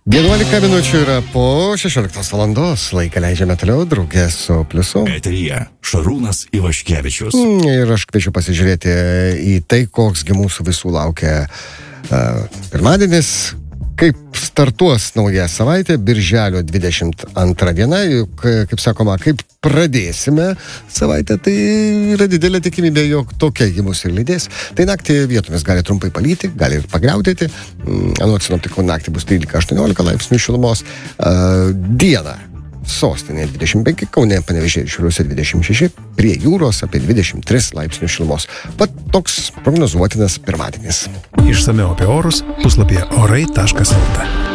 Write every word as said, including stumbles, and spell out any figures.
vienuolika minučių yra po šešioliktos valandos. Laiką leidžiame toliau draugė su Pliusu. Eteryje Šarūnas Ivaškevičius. Ir aš kviečiu pasižiūrėti į tai, koksgi mūsų visų laukia uh, pirmadienis. Kaip startuos nauja savaitė, birželio dvidešimt antra diena, juk, kaip sakoma, kaip pradėsime savaitę, tai yra didelė tikimybė, jog tokia ji mus ir lydės. Tai naktį vietomis gali trumpai palyti, gali ir pagriaudėti. Anot sinoptikų naktį bus trylika aštuoniolika laipsnių šilumos. Dieną sostinė dvidešimt penki, Kaune, Panevėžyje ir Šiauliuose dvidešimt šeši, prie jūros apie dvidešimt tris laipsnių šilumos. Pat toks prognozuotinas pirmadienis. Išsamiau apie orus puslapyje orai taškas lt.